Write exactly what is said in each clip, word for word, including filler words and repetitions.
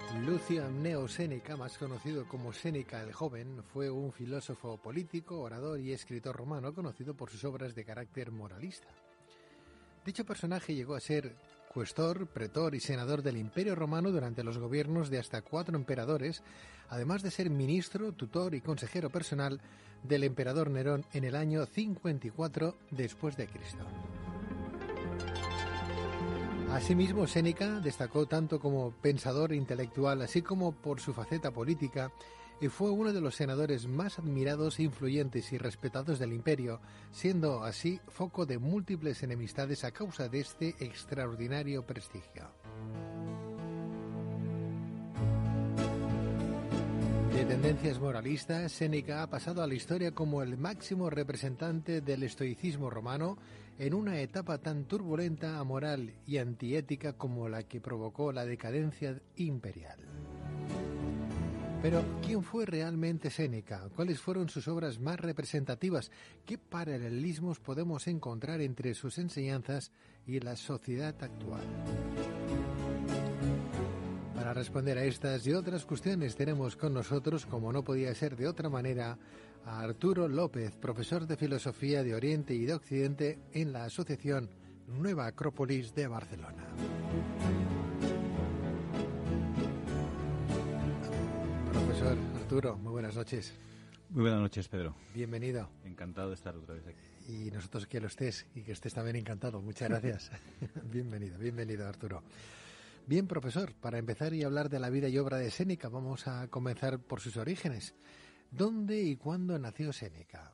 Lucio Anneo Séneca, más conocido como Séneca el Joven, fue un filósofo político, orador y escritor romano conocido por sus obras de carácter moralista. Dicho personaje llegó a ser cuestor, pretor y senador del Imperio Romano durante los gobiernos de hasta cuatro emperadores, además de ser ministro, tutor y consejero personal del emperador Nerón en el año cincuenta y cuatro después de Cristo. Asimismo, Séneca destacó tanto como pensador intelectual, así como por su faceta política, y fue uno de los senadores más admirados, influyentes y respetados del imperio, siendo así foco de múltiples enemistades a causa de este extraordinario prestigio. De tendencias moralistas, Séneca ha pasado a la historia como el máximo representante del estoicismo romano en una etapa tan turbulenta, amoral y antiética como la que provocó la decadencia imperial. Pero, ¿quién fue realmente Séneca? ¿Cuáles fueron sus obras más representativas? ¿Qué paralelismos podemos encontrar entre sus enseñanzas y la sociedad actual? Para responder a estas y otras cuestiones tenemos con nosotros, como no podía ser de otra manera, a Arturo López, profesor de Filosofía de Oriente y de Occidente en la Asociación Nueva Acrópolis de Barcelona. Profesor Arturo, muy buenas noches. Muy buenas noches, Pedro. Bienvenido. Encantado de estar otra vez aquí. Y nosotros que lo estés y que estés también encantado. Muchas gracias. Bienvenido, bienvenido, Arturo. Bien, profesor, para empezar y hablar de la vida y obra de Séneca, vamos a comenzar por sus orígenes. ¿Dónde y cuándo nació Séneca?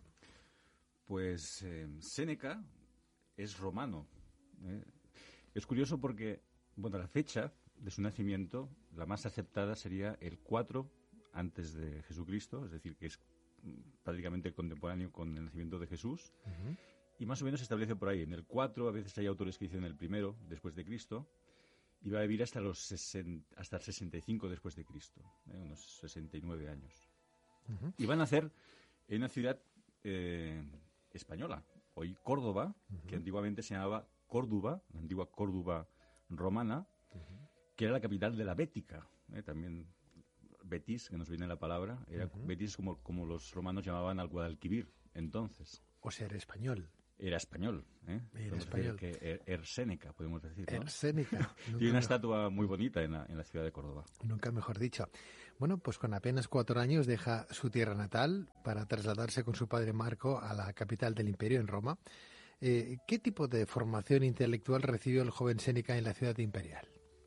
Pues eh, Séneca es romano. ¿eh? Es curioso porque, bueno, la fecha de su nacimiento, la más aceptada sería el cuatro antes de Jesucristo, es decir, que es prácticamente contemporáneo con el nacimiento de Jesús. Uh-huh. Y más o menos se establece por ahí. En el cuatro, a veces hay autores que dicen el primero, después de Cristo. Iba a vivir hasta los sesenta, hasta el sesenta y cinco después de Cristo, ¿eh? unos sesenta y nueve años. Uh-huh. Iba a nacer en una ciudad eh, española, hoy Córdoba, uh-huh. que antiguamente se llamaba Córdoba, la antigua Córdoba romana, uh-huh. que era la capital de la Bética. ¿eh? También Betis, que nos viene la palabra, era uh-huh. Betis como, como los romanos llamaban al Guadalquivir entonces. O sea, era español. Era español, ¿eh? Era español. Que er, er Séneca, podemos decir, ¿no? Er Séneca. Tiene una estatua muy bonita en la, en la ciudad de Córdoba. Nunca mejor dicho. Bueno, pues con apenas cuatro años deja su tierra natal para trasladarse con su padre Marco a la capital del imperio, en Roma. Eh, ¿Qué tipo de formación intelectual recibió el joven Séneca en la ciudad imperial?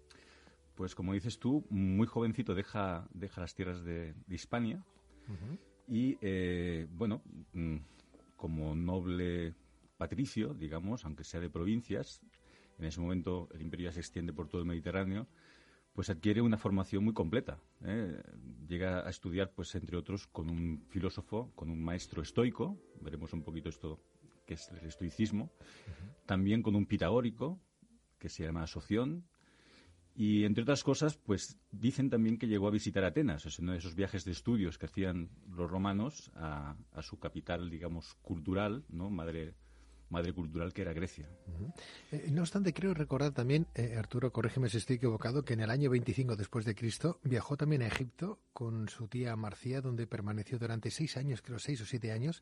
Pues como dices tú, muy jovencito deja, deja las tierras de, de Hispania uh-huh. y, eh, bueno, como noble patricio, digamos, aunque sea de provincias, en ese momento el imperio ya se extiende por todo el Mediterráneo, pues adquiere una formación muy completa. ¿eh? Llega a estudiar, pues entre otros, con un filósofo, con un maestro estoico, veremos un poquito esto que es el estoicismo, uh-huh. también con un pitagórico, que se llama Soción, y entre otras cosas, pues dicen también que llegó a visitar Atenas, o sea, uno de esos viajes de estudios que hacían los romanos a, a su capital, digamos, cultural, ¿no? Madre madre cultural que era Grecia. Uh-huh. Eh, no obstante, creo recordar también, eh, Arturo, corrígeme si estoy equivocado, que en el año veinticinco después de Cristo viajó también a Egipto con su tía Marcia, donde permaneció durante seis años, creo seis o siete años.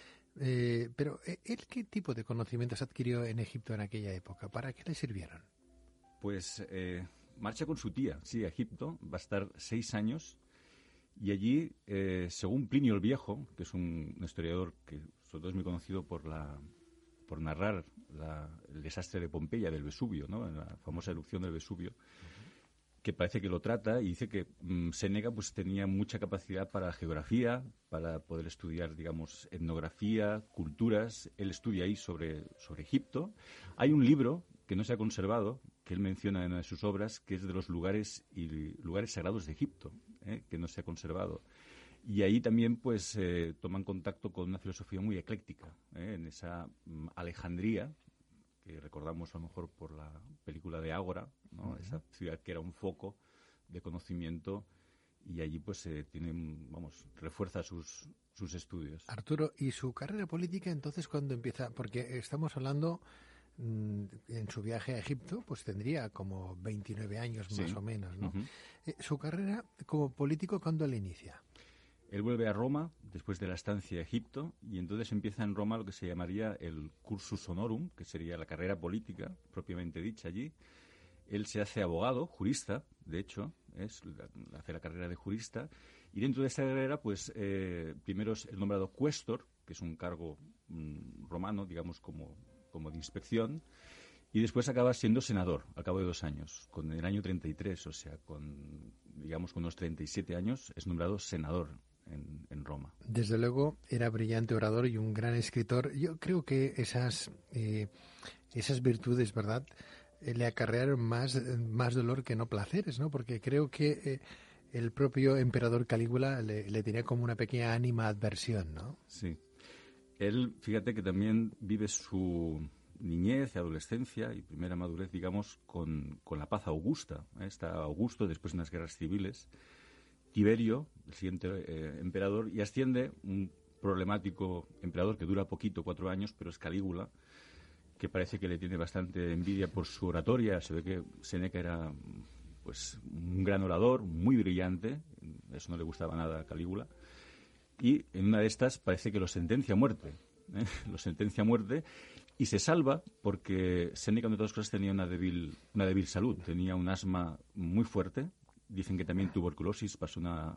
Eh, pero, ¿él qué tipo de conocimientos adquirió en Egipto en aquella época? ¿Para qué le sirvieron? Pues eh, marcha con su tía, sí, a Egipto, va a estar seis años. Y allí, eh, según Plinio el Viejo, que es un, un historiador que sobre todo es muy conocido por la por narrar la, el desastre de Pompeya, del Vesubio, ¿no? En la famosa erupción del Vesubio, uh-huh. que parece que lo trata y dice que mmm, Séneca pues tenía mucha capacidad para geografía, para poder estudiar, digamos, etnografía, culturas. Él estudia ahí sobre, sobre Egipto. Hay un libro que no se ha conservado, que él menciona en una de sus obras, que es de los lugares y lugares sagrados de Egipto, ¿eh? que no se ha conservado. Y ahí también pues eh, toman contacto con una filosofía muy ecléctica, ¿eh? en esa um, Alejandría, que recordamos a lo mejor por la película de Ágora, ¿no? Uh-huh. Esa ciudad que era un foco de conocimiento, y allí pues eh, tienen, vamos, refuerza sus, sus estudios. Arturo, ¿y su carrera política entonces cuándo empieza? Porque estamos hablando en su viaje a Egipto, pues tendría como veintinueve años Sí. más o menos, ¿no? Uh-huh. Eh, su carrera como político, ¿cuándo le inicia? Él vuelve a Roma después de la estancia a Egipto y entonces empieza en Roma lo que se llamaría el cursus honorum, que sería la carrera política propiamente dicha allí. Él se hace abogado, jurista, de hecho, es, hace la carrera de jurista, y dentro de esta carrera, pues, eh, primero es el nombrado cuestor, que es un cargo mmm, romano, digamos, como, como de inspección, y después acaba siendo senador, al cabo de dos años, con el año treinta y tres, o sea, con, digamos, con unos treinta y siete años, es nombrado senador en, en Roma. Desde luego, era brillante orador y un gran escritor. Yo creo que esas, eh, esas virtudes, ¿verdad?, le acarrearon más, más dolor que no placeres, ¿no? Porque creo que eh, el propio emperador Calígula le, le tenía como una pequeña animadversión, ¿no? Sí. Él, fíjate que también vive su niñez, adolescencia y primera madurez, digamos, con, con la paz augusta. ¿eh? Está Augusto después de unas guerras civiles. Tiberio, el siguiente eh, emperador, y asciende un problemático emperador que dura poquito, cuatro años, pero es Calígula, que parece que le tiene bastante envidia por su oratoria. Se ve que Séneca era pues un gran orador, muy brillante, eso no le gustaba nada a Calígula, y en una de estas parece que lo sentencia a muerte, ¿eh? lo sentencia a muerte, y se salva porque Séneca, entre otras cosas, tenía una débil, una débil salud, tenía un asma muy fuerte, dicen que también tuberculosis, pasó una...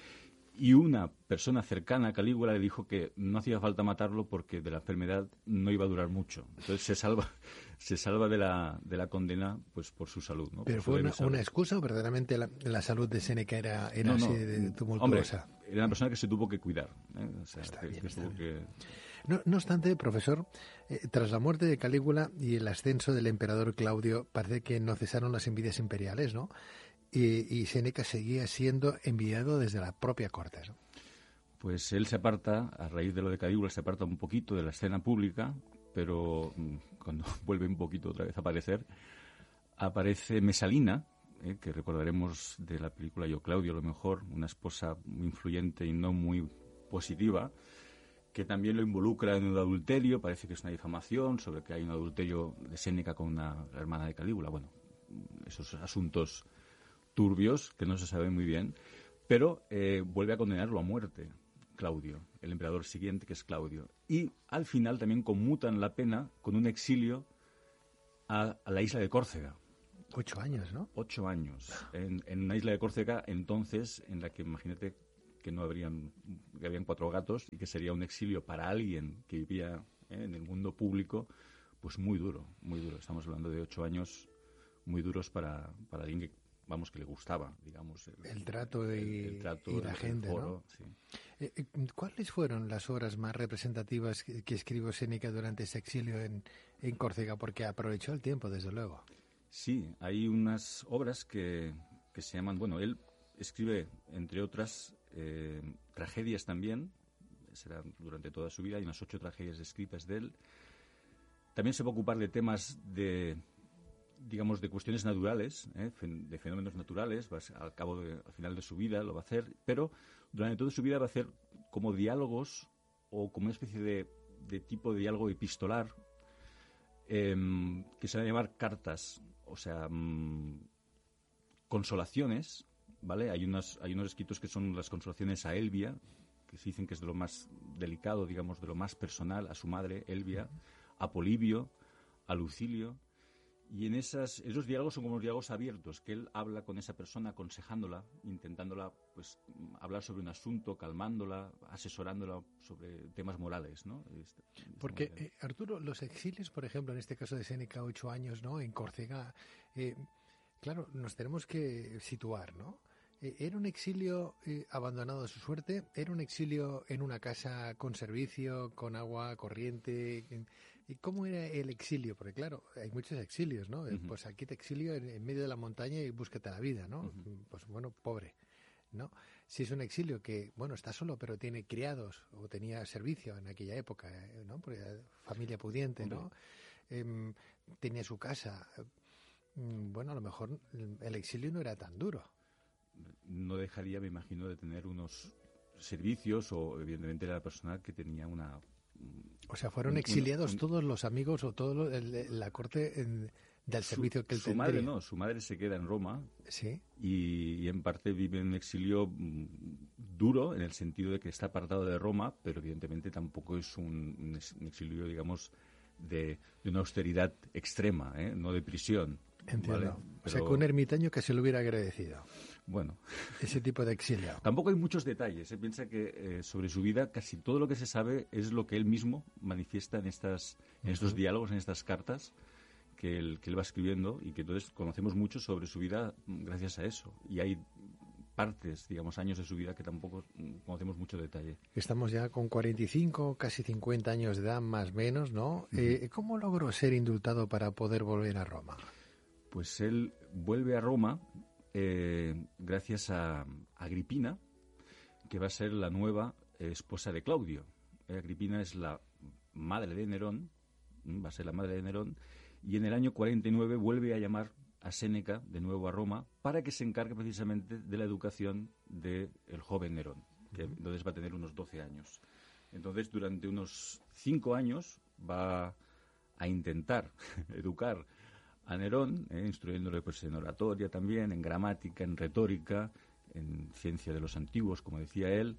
Y una persona cercana a Calígula le dijo que no hacía falta matarlo porque de la enfermedad no iba a durar mucho. Entonces se salva, se salva de la, de la condena pues por su salud, ¿no? ¿Pero por su fue una, débil salud. una excusa o verdaderamente la, la salud de Séneca era, era No, no, así de tumultuosa? Hombre, era una persona que se tuvo que cuidar. ¿eh? O sea, Está que, bien, que está tuvo bien. que... No, no obstante, profesor, eh, tras la muerte de Calígula y el ascenso del emperador Claudio, parece que no cesaron las envidias imperiales, ¿no? Y, y Séneca seguía siendo envidiado desde la propia corte, ¿no? Pues él se aparta, a raíz de lo de Calígula, se aparta un poquito de la escena pública, pero mm, cuando vuelve un poquito otra vez a aparecer, aparece Mesalina, eh, que recordaremos de la película Yo Claudio, a lo mejor, una esposa muy influyente y no muy positiva, que también lo involucra en un adulterio, parece que es una difamación sobre que hay un adulterio de Séneca con una hermana de Calígula, bueno, esos asuntos turbios que no se sabe muy bien, pero eh, vuelve a condenarlo a muerte, Claudio, el emperador siguiente, que es Claudio. Y al final también conmutan la pena con un exilio a, a la isla de Córcega. Ocho años, ¿no? Ocho años. En, en una isla de Córcega, entonces, en la que imagínate que no habrían, que habían cuatro gatos y que sería un exilio para alguien que vivía eh, en el mundo público, pues muy duro, muy duro. Estamos hablando de ocho años muy duros para, para alguien que, vamos, que le gustaba, digamos. El, El trato y, el, el trato, y la el, gente, el foro, ¿no? sí. Eh, eh, ¿Cuáles fueron las obras más representativas que, que escribió Séneca durante ese exilio en, en Córcega? Porque aprovechó el tiempo, desde luego. Sí, hay unas obras que, que se llaman, bueno, él escribe, entre otras, eh, tragedias también, será durante toda su vida, hay unas ocho tragedias escritas de él. También se va a ocupar de temas de, digamos, de cuestiones naturales, ¿eh? de fenómenos naturales, va a, al cabo de, al final de su vida lo va a hacer, pero durante toda su vida va a hacer como diálogos o como una especie de, de tipo de diálogo epistolar eh, que se van a llamar cartas, o sea, mmm, consolaciones, ¿vale? Hay unos, hay unos escritos que son las consolaciones a Elvia, que se dicen que es de lo más delicado, digamos, de lo más personal, a su madre, Elvia, a Polibio, a Lucilio. Y en esas, esos diálogos son como unos diálogos abiertos, que él habla con esa persona aconsejándola, intentándola pues hablar sobre un asunto, calmándola, asesorándola sobre temas morales, ¿no? Este, Porque, eh, Arturo, los exilios, por ejemplo, en este caso de Séneca, ocho años, ¿no? En Córcega, eh, claro, nos tenemos que situar, ¿no? Eh, ¿Era un exilio eh, abandonado a su suerte? ¿Era un exilio en una casa con servicio, con agua corriente? ¿Y cómo era el exilio? Porque claro, hay muchos exilios, ¿no? Uh-huh. Pues aquí te exilio en, en medio de la montaña y búscate la vida, ¿no? Uh-huh. Pues bueno, pobre, ¿no? Si es un exilio que, bueno, está solo, pero tiene criados o tenía servicio en aquella época, ¿no? Porque familia pudiente, ¿no? Eh, tenía su casa. Bueno, a lo mejor el exilio no era tan duro. No dejaría, me imagino, de tener unos servicios o, evidentemente, era la persona que tenía una O sea, fueron un, exiliados un, todos los amigos o toda la corte en, del su, servicio que él su tendría. madre no, su madre se queda en Roma. Sí. Y, y en parte vive en un exilio mm, duro, en el sentido de que está apartado de Roma, pero evidentemente tampoco es un, un exilio, digamos, de, de una austeridad extrema, ¿eh? No de prisión. Entiendo. ¿Vale? Pero, o sea, que un ermitaño que se lo hubiera agradecido. Bueno. Ese tipo de exilio. Tampoco hay muchos detalles. Se piensa que eh, sobre su vida casi todo lo que se sabe es lo que él mismo manifiesta en, estas, en estos uh-huh. diálogos, en estas cartas que él, que él va escribiendo, y que entonces conocemos mucho sobre su vida gracias a eso. Y hay partes, digamos, años de su vida que tampoco conocemos mucho detalle. Estamos ya con cuarenta y cinco, casi cincuenta años de edad, más o menos, ¿no? Uh-huh. Eh, ¿Cómo logró ser indultado para poder volver a Roma? Pues él vuelve a Roma eh, gracias a Agripina, que va a ser la nueva eh, esposa de Claudio. Eh, Agripina es la madre de Nerón, va a ser la madre de Nerón, y en el año cuarenta y nueve vuelve a llamar a Séneca de nuevo a Roma para que se encargue precisamente de la educación del joven Nerón, que uh-huh. entonces va a tener unos doce años. Entonces, durante unos cinco años va a intentar educar a Nerón, eh, instruyéndole pues, en oratoria también, en gramática, en retórica, en ciencia de los antiguos, como decía él.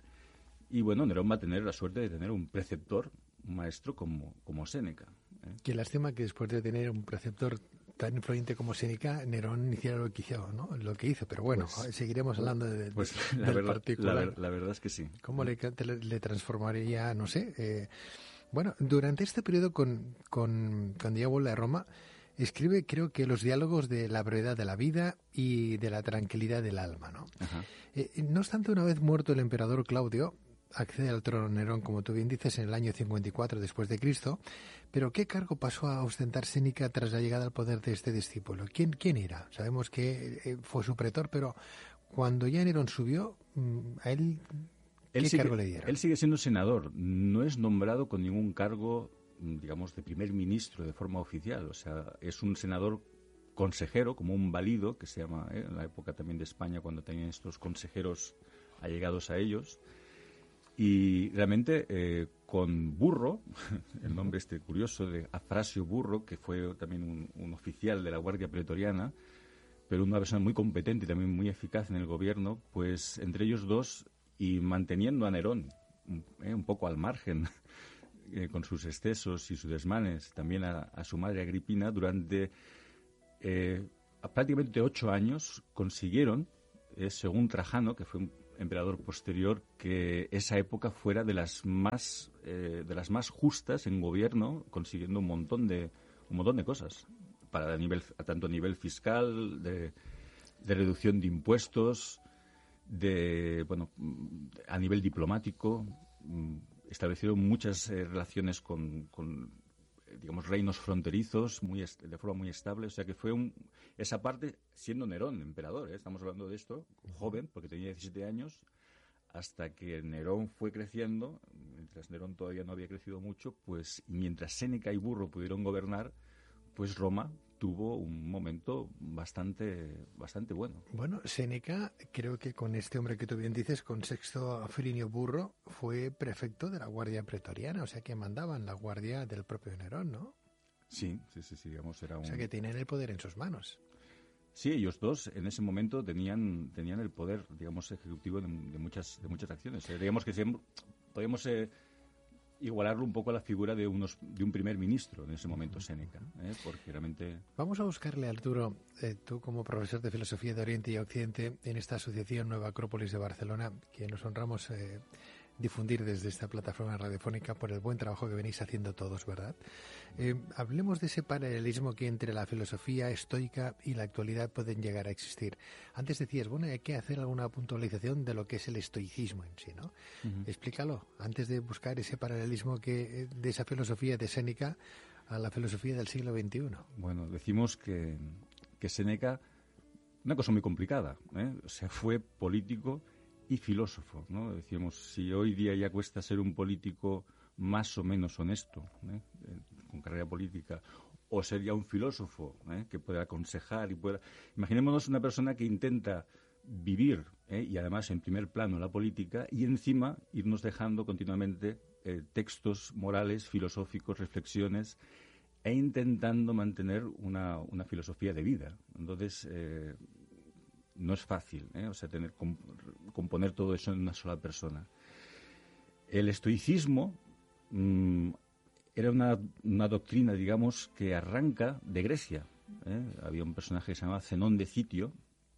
Y bueno, Nerón va a tener la suerte de tener un preceptor, un maestro como, como Séneca. ¿eh? Qué lástima que después de tener un preceptor tan influyente como Séneca, Nerón hiciera lo que hizo, ¿no? Lo que hizo, pero bueno, pues, seguiremos hablando de, pues, de, la del verdad, particular. La, ver, la verdad es que sí. ¿Cómo le, le, le transformaría, no sé? Eh, bueno, durante este periodo con, con, cuando ya vuelve a Roma, escribe, creo que, los diálogos de la brevedad de la vida y de la tranquilidad del alma, ¿no? Eh, no obstante, una vez muerto el emperador Claudio, accede al trono Nerón, como tú bien dices, en el año cincuenta y cuatro después de Cristo. Pero ¿qué cargo pasó a ostentar Séneca tras la llegada al poder de este discípulo? ¿Quién, quién era? Sabemos que eh, fue su pretor, pero cuando ya Nerón subió, ¿a él qué él sigue, cargo le dieron? Él sigue siendo senador. No es nombrado con ningún cargo, digamos, de primer ministro de forma oficial. O sea, es un senador consejero, como un valido, que se llama, ¿eh? en la época también de España, cuando tenían estos consejeros allegados a ellos. Y realmente eh, con Burro, el nombre este curioso de Afrasio Burro, que fue también un, un oficial de la Guardia Pretoriana, pero una persona muy competente y también muy eficaz en el gobierno, pues entre ellos dos, y manteniendo a Nerón eh, un poco al margen, eh, con sus excesos y sus desmanes, también a, a su madre Agripina, durante eh, prácticamente ocho años consiguieron, eh, según Trajano, que fue un emperador posterior, que esa época fuera de las más eh, de las más justas en gobierno, consiguiendo un montón de un montón de cosas para a nivel tanto a nivel fiscal, de, de reducción de impuestos, de bueno a nivel diplomático. Establecieron muchas eh, relaciones con, con digamos reinos fronterizos muy est- de forma muy estable, o sea que fue un, esa parte siendo Nerón emperador, ¿eh? Estamos hablando de esto joven porque tenía diecisiete años, hasta que Nerón fue creciendo. Mientras Nerón todavía no había crecido mucho, pues mientras Séneca y Burro pudieron gobernar, pues Roma tuvo un momento bastante bastante bueno. Bueno, Séneca, creo que con este hombre que tú bien dices, con Sexto Filinio Burro, fue prefecto de la Guardia Pretoriana, o sea que mandaban la guardia del propio Nerón, ¿no? Sí, sí, sí, sí, digamos, era un... O sea que tenían el poder en sus manos. Sí, ellos dos en ese momento tenían tenían el poder, digamos, ejecutivo de, de muchas de muchas acciones. Eh, digamos que siempre, podemos eh, igualarlo un poco a la figura de unos de un primer ministro en ese momento, Séneca, ¿eh? Porque realmente... Vamos a buscarle, Arturo, eh, tú como profesor de Filosofía de Oriente y Occidente en esta asociación Nueva Acrópolis de Barcelona, que nos honramos eh, difundir desde esta plataforma radiofónica por el buen trabajo que venís haciendo todos, ¿verdad? Eh, hablemos de ese paralelismo que entre la filosofía estoica y la actualidad pueden llegar a existir. Antes decías, bueno, hay que hacer alguna puntualización de lo que es el estoicismo en sí, ¿no? Uh-huh. Explícalo, antes de buscar ese paralelismo que de esa filosofía de Séneca a la filosofía del siglo veintiuno. Bueno, decimos que, que Séneca, una cosa muy complicada, ¿eh? O sea, fue político y filósofo, ¿no? Decíamos, si hoy día ya cuesta ser un político más o menos honesto, ¿eh? con carrera política, o ser ya un filósofo, ¿eh? que pueda aconsejar y pueda... Imaginémonos una persona que intenta vivir, ¿eh? y además en primer plano la política, y encima irnos dejando continuamente eh, textos morales, filosóficos, reflexiones, e intentando mantener una, una filosofía de vida. Entonces, eh, no es fácil, ¿eh? O sea, tener, comp componer todo eso en una sola persona. El estoicismo mmm, era una, una doctrina, digamos, que arranca de Grecia, ¿eh? Había un personaje que se llamaba Zenón de Citio,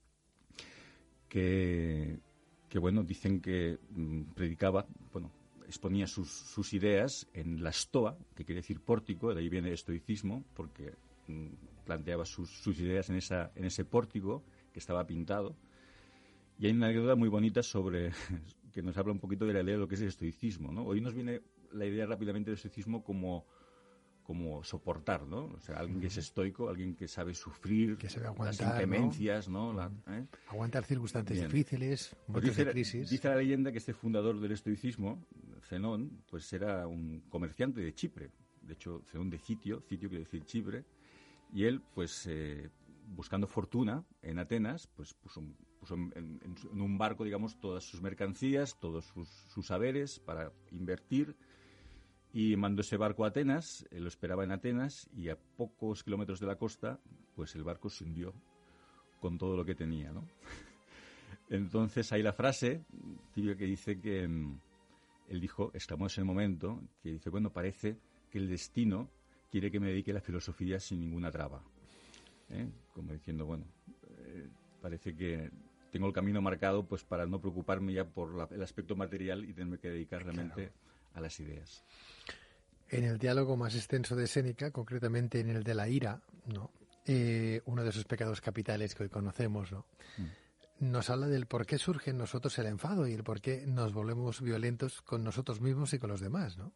que, que bueno, dicen que mmm, predicaba, bueno, exponía sus, sus ideas en la stoa, que quiere decir pórtico, de ahí viene el estoicismo, porque mmm, planteaba sus, sus ideas en, esa, en ese pórtico que estaba pintado. Y hay una anécdota muy bonita sobre que nos habla un poquito de la idea de lo que es el estoicismo, ¿no? Hoy nos viene la idea rápidamente del estoicismo como, como soportar, ¿no? O sea, alguien que es estoico, alguien que sabe sufrir, que sabe aguantar, las inclemencias, ¿no? ¿no? La, ¿eh? Aguantar circunstancias Bien. difíciles, momentos dice, de crisis. Dice la leyenda que este fundador del estoicismo, Zenón, pues era un comerciante de Chipre. De hecho, Zenón de Citio, Citio quiere decir Chipre, y él, pues, eh, buscando fortuna en Atenas, pues puso, puso en, en, en un barco, digamos, todas sus mercancías, todos sus, sus saberes para invertir, y mandó ese barco a Atenas, él lo esperaba en Atenas, y a pocos kilómetros de la costa, pues el barco se hundió con todo lo que tenía, ¿no? Entonces hay la frase típica que dice que um, él dijo, exclamó en ese momento, que dice, bueno, parece que el destino quiere que me dedique a la filosofía sin ninguna traba. ¿Eh? Como diciendo, bueno, eh, parece que tengo el camino marcado pues para no preocuparme ya por la, el aspecto material y tenerme que dedicar realmente claro. a las ideas. En el diálogo más extenso de Séneca, concretamente en el de la ira, ¿no? eh, uno de esos pecados capitales que hoy conocemos, ¿no? Mm. nos habla del por qué surge en nosotros el enfado y el por qué nos volvemos violentos con nosotros mismos y con los demás, ¿no?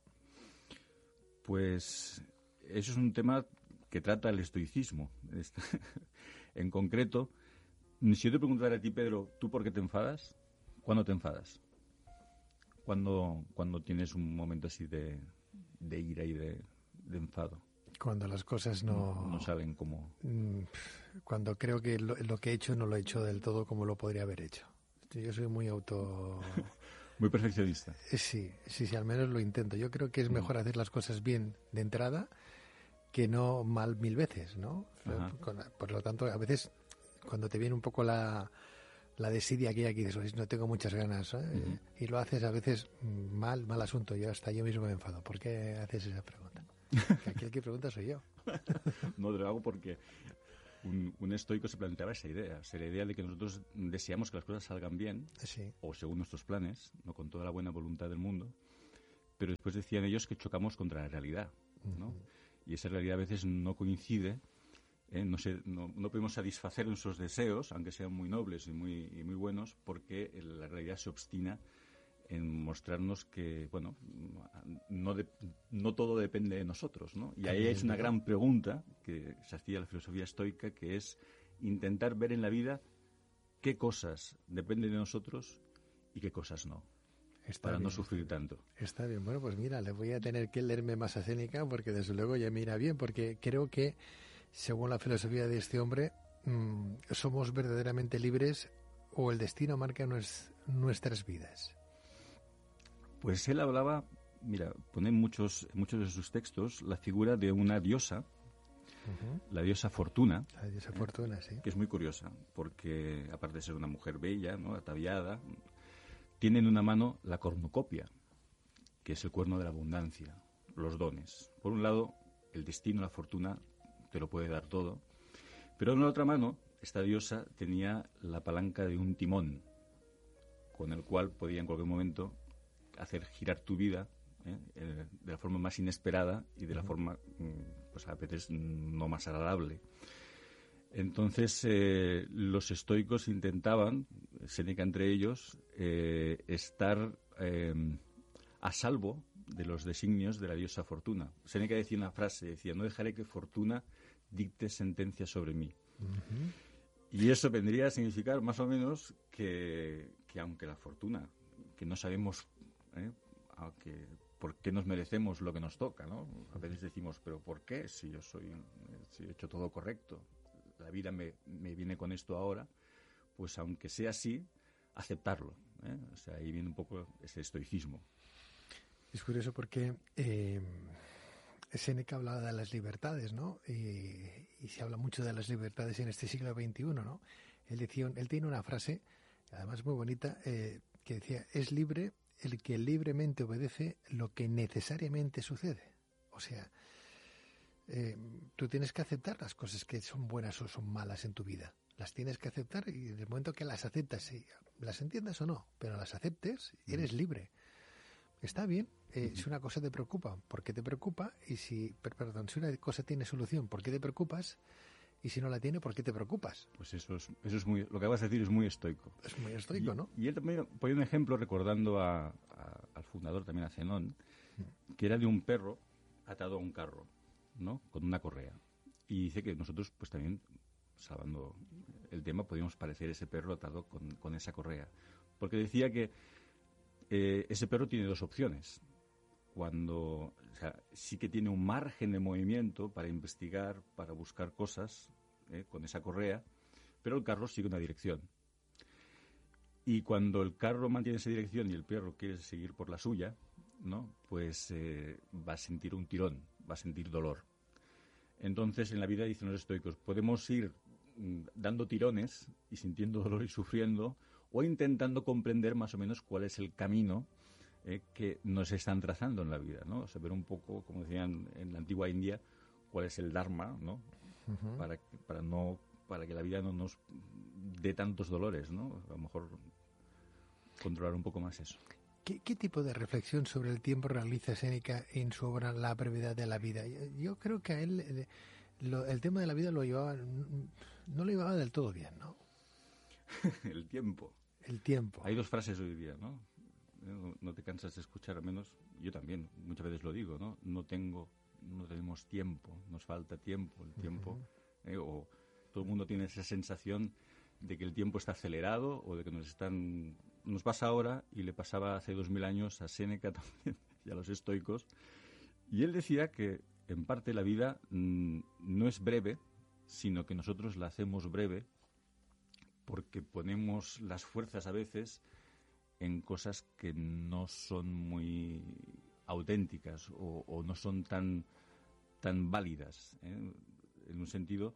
Pues eso es un tema que trata el estoicismo. En concreto, si yo te preguntara a ti, Pedro, ¿tú por qué te enfadas? ¿Cuándo te enfadas? ¿Cuándo, cuando tienes un momento así de, de ira y de, de enfado? Cuando las cosas no... No, no salen como... Cuando creo que lo, lo que he hecho no lo he hecho del todo como lo podría haber hecho. Yo soy muy auto... Muy perfeccionista. Sí, sí, sí, al menos lo intento. Yo creo que es mejor hacer las cosas bien de entrada que no mal mil veces, ¿no? Con, por lo tanto, a veces cuando te viene un poco la, la desidia aquella que dices, no tengo muchas ganas, ¿eh? Uh-huh. Y lo haces a veces mal, mal asunto. Yo hasta yo mismo me enfado. ¿Por qué haces esa pregunta? Que aquí el que pregunta soy yo. No, te lo hago porque un, un estoico se planteaba esa idea, o sea, la idea de que nosotros deseamos que las cosas salgan bien, sí. o según nuestros planes, no con toda la buena voluntad del mundo, pero después decían ellos que chocamos contra la realidad, ¿no? Uh-huh. Y esa realidad a veces no coincide, ¿eh? no, se, no, no podemos satisfacer nuestros deseos, aunque sean muy nobles y muy, y muy buenos, porque la realidad se obstina en mostrarnos que, bueno, no, de, no todo depende de nosotros, ¿no? Y ahí es una gran pregunta que se hacía la filosofía estoica, que es intentar ver en la vida qué cosas dependen de nosotros y qué cosas no. Está para bien, no sufrir tanto. Está bien. Bueno, pues mira, le voy a tener que leerme más a Séneca porque desde luego ya me irá bien, porque creo que, según la filosofía de este hombre, mmm, somos verdaderamente libres o el destino marca nues, nuestras vidas. Pues él hablaba, mira, pone en muchos, muchos de sus textos la figura de una diosa, uh-huh. la diosa Fortuna. La diosa Fortuna, sí. Que es muy curiosa, porque aparte de ser una mujer bella, ¿no?, ataviada, tiene en una mano la cornucopia, que es el cuerno de la abundancia, los dones. Por un lado, el destino, la fortuna, te lo puede dar todo, pero en la otra mano, esta diosa tenía la palanca de un timón, con el cual podía en cualquier momento hacer girar tu vida, ¿eh? Eh, de la forma más inesperada y de la uh-huh. forma, pues a veces no más agradable. Entonces, eh, los estoicos intentaban, Séneca entre ellos, eh, estar eh, a salvo de los designios de la diosa Fortuna. Séneca decía una frase, decía, no dejaré que Fortuna dicte sentencia sobre mí. Uh-huh. Y eso vendría a significar más o menos que, que aunque la fortuna, que no sabemos ¿eh? aunque, por qué nos merecemos lo que nos toca, ¿no? A veces decimos, pero ¿por qué? Si yo soy, si he hecho todo correcto, la vida me, me viene con esto ahora, pues aunque sea así, aceptarlo, ¿eh? O sea, ahí viene un poco ese estoicismo. Es curioso porque eh, Séneca hablaba de las libertades, ¿no? Y, y se habla mucho de las libertades en este siglo veintiuno, ¿no? Él decía, él tiene una frase, además muy bonita, eh, que decía: es libre el que libremente obedece lo que necesariamente sucede. O sea, eh, tú tienes que aceptar las cosas que son buenas o son malas en tu vida. Las tienes que aceptar, y en el momento que las aceptas, si las entiendas o no, pero las aceptes, eres libre. Está bien. Eh, si una cosa te preocupa, ¿por qué te preocupa? Y si, perdón, si una cosa tiene solución, ¿por qué te preocupas? Y si no la tiene, ¿por qué te preocupas? Pues eso es, eso es muy, lo que acabas de decir es muy estoico. Es muy estoico, y, ¿no? Y él también pone un ejemplo recordando a, a, al fundador, también a Zenón, que era de un perro atado a un carro, ¿no? Con una correa. Y dice que nosotros, pues también, salvando el tema, podíamos parecer ese perro atado con, con esa correa. Porque decía que eh, ese perro tiene dos opciones. Cuando, o sea, sí que tiene un margen de movimiento para investigar, para buscar cosas eh, con esa correa, pero el carro sigue una dirección. Y cuando el carro mantiene esa dirección y el perro quiere seguir por la suya, ¿no? Pues eh, va a sentir un tirón, va a sentir dolor. Entonces, en la vida, dicen los estoicos, podemos ir mm, dando tirones y sintiendo dolor y sufriendo, o intentando comprender más o menos cuál es el camino eh, que nos están trazando en la vida, ¿no? O sea, ver un poco, como decían en la antigua India, cuál es el dharma, ¿no? Uh-huh. Para, para, no, para que la vida no nos dé tantos dolores, ¿no? A lo mejor controlar un poco más eso. ¿Qué, ¿Qué tipo de reflexión sobre el tiempo realiza Séneca en su obra La brevedad de la vida? Yo, yo creo que a él eh, lo, el tema de la vida lo llevaba, no lo llevaba del todo bien, ¿no? El tiempo. El tiempo. Hay dos frases hoy día, ¿no? No, no te cansas de escuchar, al menos yo también, muchas veces lo digo, ¿no? No tengo, no tenemos tiempo, nos falta tiempo, el tiempo, uh-huh. eh, o todo el mundo tiene esa sensación de que el tiempo está acelerado o de que nos están, nos pasa ahora y le pasaba hace dos mil años a Séneca también y a los estoicos, y él decía que en parte la vida mmm, no es breve, sino que nosotros la hacemos breve porque ponemos las fuerzas a veces en cosas que no son muy auténticas o, o no son tan, tan válidas, ¿eh? En un sentido,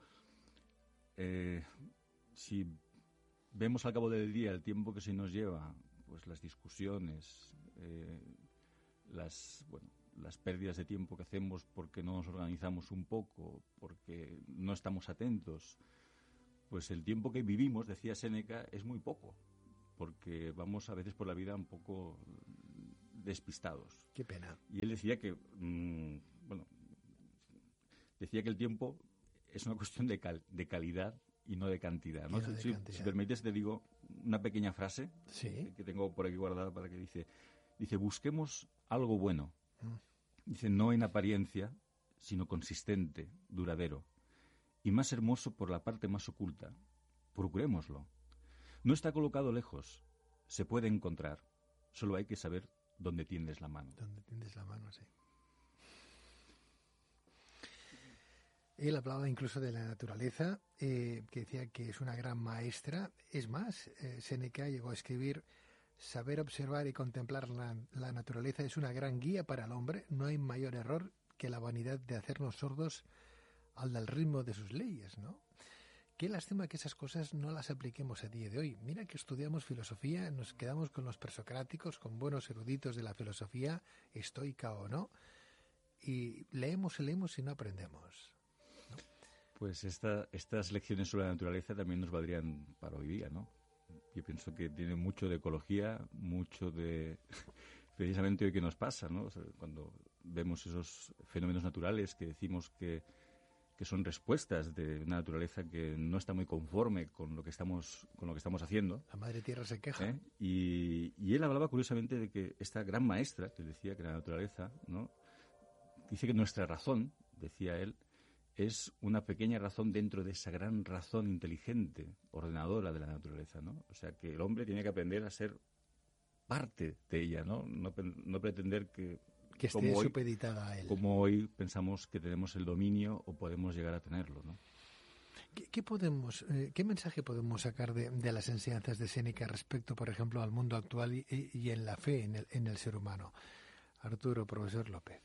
eh, si vemos al cabo del día el tiempo que se nos lleva, pues las discusiones, eh, las, bueno, las pérdidas de tiempo que hacemos porque no nos organizamos un poco, porque no estamos atentos, pues el tiempo que vivimos, decía Séneca, es muy poco, porque vamos a veces por la vida un poco despistados. Qué pena. Y él decía que, mmm, bueno, decía que el tiempo es una cuestión de, cal, de calidad y no de cantidad, ¿no? De si, cantidad. si permites, te digo una pequeña frase ¿Sí? que tengo por aquí guardada para que dice, dice, busquemos algo bueno. Mm. Dice, no en apariencia, sino consistente, duradero, y más hermoso por la parte más oculta. Procurémoslo. No está colocado lejos, se puede encontrar. Solo hay que saber dónde tiendes la mano. Dónde tiendes la mano, sí. Él hablaba incluso de la naturaleza, eh, que decía que es una gran maestra. Es más, eh, Séneca llegó a escribir: saber observar y contemplar la, la naturaleza es una gran guía para el hombre. No hay mayor error que la vanidad de hacernos sordos al del ritmo de sus leyes, ¿no? Qué lástima que esas cosas no las apliquemos a día de hoy. Mira que estudiamos filosofía, nos quedamos con los presocráticos, con buenos eruditos de la filosofía, estoica o no, y leemos y leemos y no aprendemos, ¿no? Pues esta, estas lecciones sobre la naturaleza también nos valdrían para hoy día, ¿no? Yo pienso que tiene mucho de ecología, mucho de precisamente hoy que nos pasa, ¿no? O sea, cuando vemos esos fenómenos naturales que decimos que que son respuestas de una naturaleza que no está muy conforme con lo que estamos con lo que estamos haciendo. La madre tierra se queja. ¿Eh? Y, y él hablaba curiosamente de que esta gran maestra, que decía que la naturaleza, ¿no? Dice que nuestra razón, decía él, es una pequeña razón dentro de esa gran razón inteligente, ordenadora de la naturaleza, ¿no? O sea, que el hombre tiene que aprender a ser parte de ella, ¿no? No, no pretender que que esté como hoy, supeditada a él. Como hoy pensamos que tenemos el dominio o podemos llegar a tenerlo, ¿no? ¿Qué, qué podemos, eh, qué mensaje podemos sacar de, de las enseñanzas de Séneca respecto, por ejemplo, al mundo actual y, y en la fe en el, en el ser humano? Arturo, profesor López.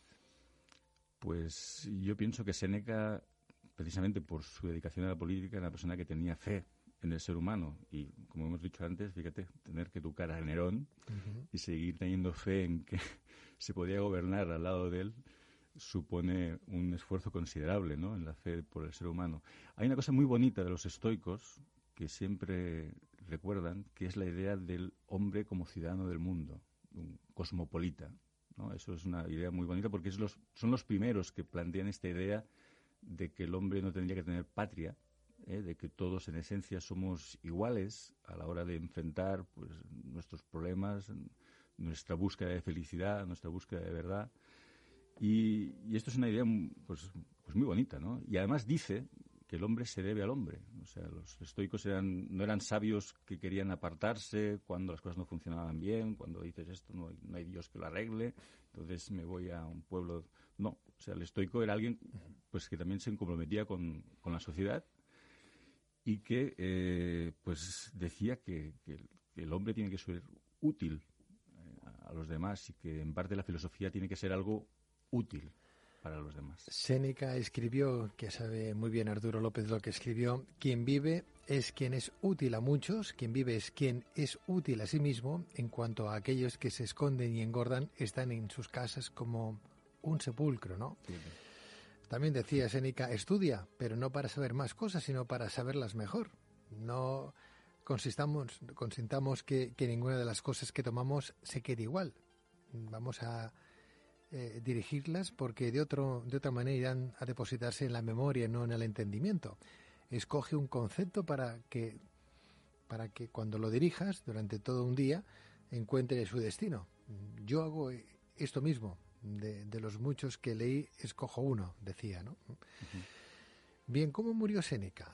Pues yo pienso que Séneca, precisamente por su dedicación a la política, era una persona que tenía fe en el ser humano. Y, como hemos dicho antes, fíjate, tener que educar a Nerón uh-huh. y seguir teniendo fe en que se podía gobernar al lado de él, supone un esfuerzo considerable, ¿no?, en la fe por el ser humano. Hay una cosa muy bonita de los estoicos que siempre recuerdan, que es la idea del hombre como ciudadano del mundo, un cosmopolita, ¿no? Eso es una idea muy bonita porque es los, son los primeros que plantean esta idea de que el hombre no tendría que tener patria, ¿eh? De que todos en esencia somos iguales a la hora de enfrentar, pues, nuestros problemas, nuestra búsqueda de felicidad, nuestra búsqueda de verdad. Y, y esto es una idea pues, pues muy bonita, ¿no? Y además dice que el hombre se debe al hombre. O sea, los estoicos eran, no eran sabios que querían apartarse cuando las cosas no funcionaban bien, cuando dices esto no hay, no hay Dios que lo arregle, entonces me voy a un pueblo. No, o sea, el estoico era alguien pues que también se comprometía con, con la sociedad y que eh, pues decía que, que, el, que el hombre tiene que ser útil eh, a los demás y que en parte la filosofía tiene que ser algo útil para los demás. Séneca escribió, que sabe muy bien Arturo López lo que escribió, quien vive es quien es útil a muchos, quien vive es quien es útil a sí mismo, en cuanto a aquellos que se esconden y engordan, están en sus casas como un sepulcro, ¿no? Sí, sí. También decía Séneca, estudia, pero no para saber más cosas, sino para saberlas mejor. No consistamos, consintamos que, que ninguna de las cosas que tomamos se quede igual. Vamos a Eh, dirigirlas porque de otro de otra manera irán a depositarse en la memoria, no en el entendimiento. Escoge un concepto para que para que cuando lo dirijas durante todo un día encuentre su destino. Yo hago esto mismo, de, de los muchos que leí escojo uno, decía, ¿no? Uh-huh. Bien, ¿cómo murió Séneca?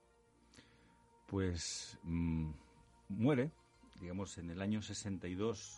Pues mmm, muere, digamos, en el año sesenta y dos.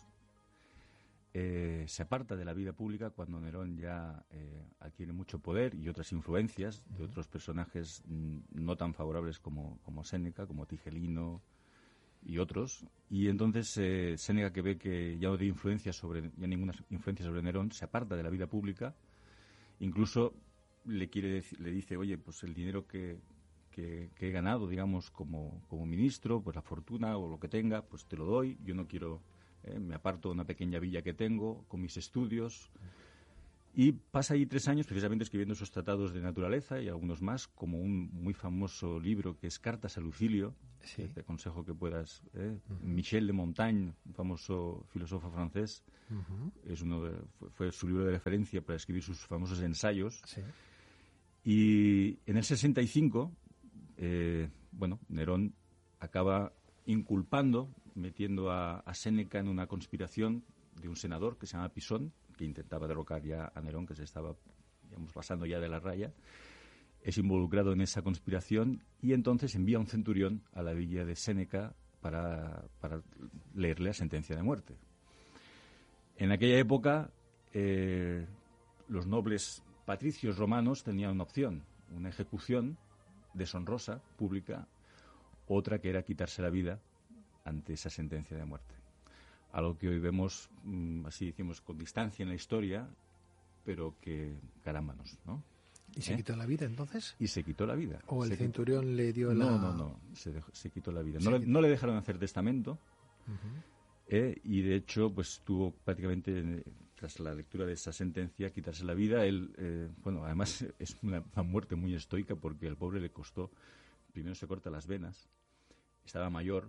Eh, se aparta de la vida pública cuando Nerón ya eh, adquiere mucho poder y otras influencias de otros personajes mm, no tan favorables como, como Séneca, como Tigelino y otros. Y entonces eh, Séneca, que ve que ya no tiene influencia sobre, ya ninguna influencia sobre Nerón, se aparta de la vida pública. Incluso le quiere dec- le dice, oye, pues el dinero que, que, que he ganado, digamos, como, como ministro, pues la fortuna o lo que tenga, pues te lo doy. Yo no quiero... Eh, me aparto de una pequeña villa que tengo con mis estudios y pasa ahí tres años precisamente escribiendo esos tratados de naturaleza y algunos más, como un muy famoso libro que es Cartas a Lucilio. Sí. Que te aconsejo que puedas. Eh, uh-huh. Michel de Montaigne, un famoso filósofo francés, uh-huh. es uno de, fue, fue su libro de referencia para escribir sus famosos ensayos. Sí. Y en el sesenta y cinco, eh, bueno, Nerón acaba inculpando, metiendo a, a Séneca en una conspiración de un senador que se llama Pisón, que intentaba derrocar ya a Nerón, que se estaba, digamos, pasando ya de la raya. Es involucrado en esa conspiración y entonces envía un centurión a la villa de Séneca para, para leerle la sentencia de muerte. En aquella época, eh, los nobles patricios romanos tenían una opción, una ejecución deshonrosa, pública, otra que era quitarse la vida ante esa sentencia de muerte. Algo que hoy vemos, mmm, así decimos, con distancia en la historia, pero que carámbanos, ¿no? ¿Y se ¿Eh? quitó la vida entonces? Y se quitó la vida. ¿O el se centurión quitó... le dio no, la...? No, no, no, se, dejó, se quitó la vida. No le, no le dejaron hacer testamento, uh-huh. eh, y de hecho, pues tuvo prácticamente, tras la lectura de esa sentencia, quitarse la vida. Él, eh, bueno, además es una, una muerte muy estoica porque al pobre le costó, primero se corta las venas, estaba mayor,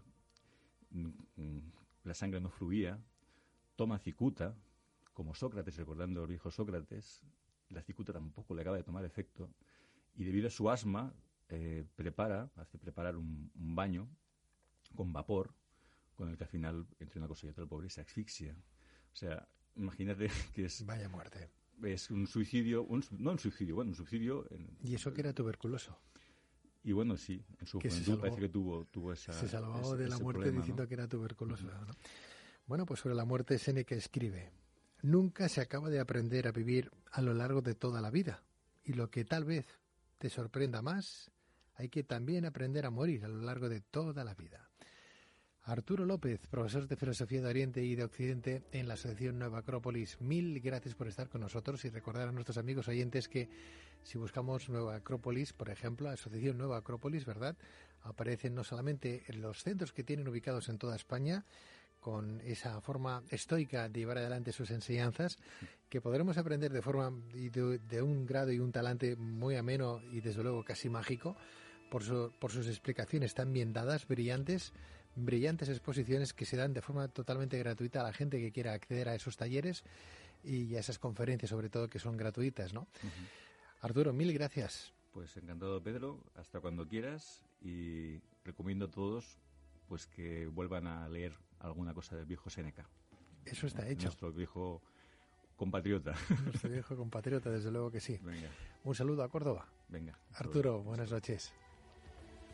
la sangre no fluía, toma cicuta, como Sócrates, recordando al viejo Sócrates, la cicuta tampoco le acaba de tomar efecto, y debido a su asma, eh, prepara, hace preparar un, un baño con vapor, con el que al final, entre una cosa y otra, el pobre se asfixia. O sea, imagínate que es... Vaya muerte. Es un suicidio, un, no un suicidio, bueno, un suicidio... En, ¿Y eso que era tuberculoso? Y bueno, sí, en su juventud parece que tuvo, tuvo esa... Se salvó ese, de la muerte problema, diciendo ¿no? que era tuberculoso, ¿no? Bueno, pues sobre la muerte Séneca escribe: nunca se acaba de aprender a vivir a lo largo de toda la vida. Y lo que tal vez te sorprenda más, hay que también aprender a morir a lo largo de toda la vida. Arturo López, profesor de Filosofía de Oriente y de Occidente en la Asociación Nueva Acrópolis. Mil gracias por estar con nosotros y recordar a nuestros amigos oyentes que si buscamos Nueva Acrópolis, por ejemplo, Asociación Nueva Acrópolis, ¿verdad?, aparecen no solamente en los centros que tienen ubicados en toda España, con esa forma estoica de llevar adelante sus enseñanzas, que podremos aprender de forma y de, de un grado y un talante muy ameno y desde luego casi mágico, por, su, por sus explicaciones tan bien dadas, brillantes, brillantes exposiciones que se dan de forma totalmente gratuita a la gente que quiera acceder a esos talleres y a esas conferencias, sobre todo, que son gratuitas, ¿no? Uh-huh. Arturo, mil gracias. Pues encantado, Pedro, hasta cuando quieras, y recomiendo a todos pues que vuelvan a leer alguna cosa del viejo Séneca. Eso está hecho. Nuestro viejo compatriota. Nuestro viejo compatriota, desde luego que sí. Venga. Un saludo a Córdoba. Venga. Arturo, buenas noches.